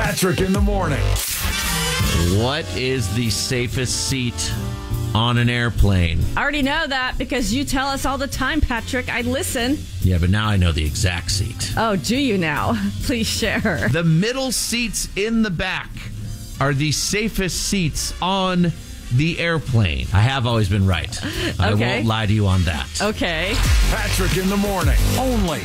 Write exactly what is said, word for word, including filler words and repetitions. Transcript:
Patrick in the morning. What is the safest seat on an airplane? I already know that because you tell us all the time, Patrick. I listen. Yeah, but now I know the exact seat. Oh, do you now? Please share. The middle seats in the back are the safest seats on the airplane. I have always been right. I Okay. won't lie to you on that. Okay. Patrick in the morning. Only